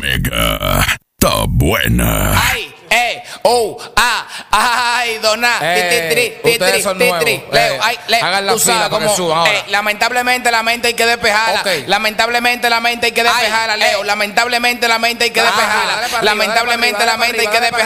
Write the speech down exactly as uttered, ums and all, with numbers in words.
mega, está buena. Ay, eh, oh, ah, ay, dona, Eh, titri, ustedes titri, son titri, nuevos. Leo, Eh, ay, Leo, hagan la tú sabes fila para que cómo, suban ahora. eh, lamentablemente la mente hay que despejarla, Ok. lamentablemente la mente hay que despejarla, Ay, Leo, eh. lamentablemente la mente hay que Ajá, despejarla, dale para arriba, lamentablemente dale la para mente hay arriba, que dale para